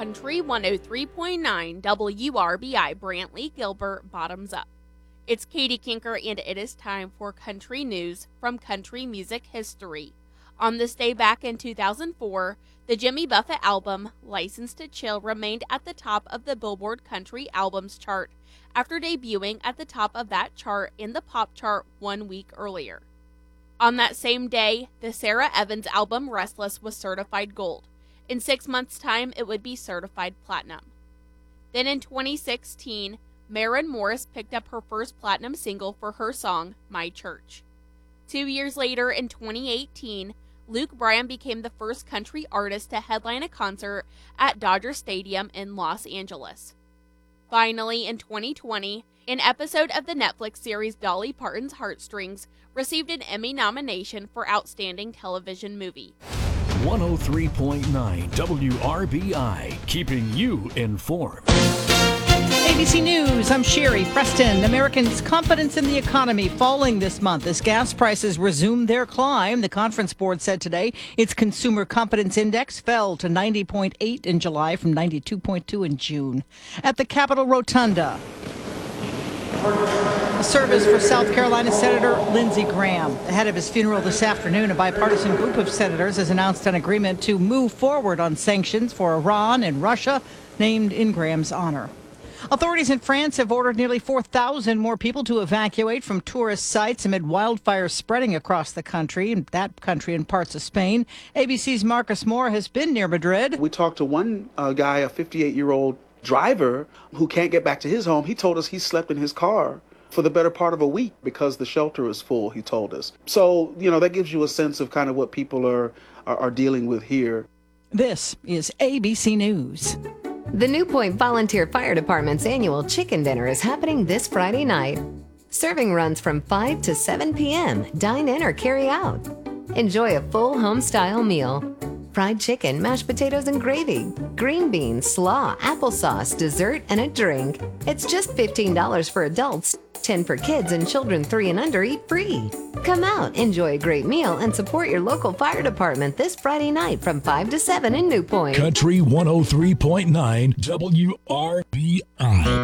Country 103.9 WRBI Brantley Gilbert Bottoms Up. It's Katie Kinker, and it is time for country news from country music history. On this day back in 2004, the Jimmy Buffett album, License to Chill, remained at the top of the Billboard Country Albums chart after debuting at the top of that chart in the pop chart 1 week earlier. On that same day, the Sarah Evans album, Restless, was certified gold. In 6 months' time, it would be certified platinum. Then in 2016, Maren Morris picked up her first platinum single for her song, My Church. 2 years later, in 2018, Luke Bryan became the first country artist to headline a concert at Dodger Stadium in Los Angeles. Finally, in 2020, an episode of the Netflix series Dolly Parton's Heartstrings received an Emmy nomination for Outstanding Television Movie. 103.9 WRBI, keeping you informed. ABC News, I'm Sherry Preston. Americans' confidence in the economy falling this month as gas prices resume their climb. The Conference Board said today its Consumer Confidence Index fell to 90.8 in July from 92.2 in June. At the Capitol Rotunda, a service for South Carolina Senator Lindsey Graham. Ahead of his funeral this afternoon, a bipartisan group of senators has announced an agreement to move forward on sanctions for Iran and Russia, named in Graham's honor. Authorities in France have ordered nearly 4,000 more people to evacuate from tourist sites amid wildfires spreading across the country, and parts of Spain. ABC's Marcus Moore has been near Madrid. We talked to one guy, a 58-year-old driver who can't get back to his home. He told us he slept in his car for the better part of a week because the shelter is full, he told us. So, that gives you a sense of kind of what people are dealing with here. This is ABC News. The New Point Volunteer Fire Department's annual chicken dinner is happening this Friday night. Serving runs from 5 to 7 p.m. Dine in or carry out. Enjoy a full home-style meal. Fried chicken, mashed potatoes and gravy, green beans, slaw, applesauce, dessert, and a drink. It's just $15 for adults, $10 for kids, and children 3 and under eat free. Come out, enjoy a great meal, and support your local fire department this Friday night from 5 to 7 in New Point. Country 103.9 WRBI.